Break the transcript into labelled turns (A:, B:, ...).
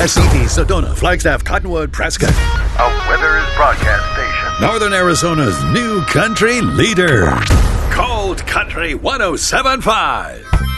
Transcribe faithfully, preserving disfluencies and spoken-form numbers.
A: Mesquite, Sedona, Flagstaff, Cottonwood, Prescott.
B: A Withers broadcast station.
A: Northern Arizona's new country leader. Cold Country one oh seven point five.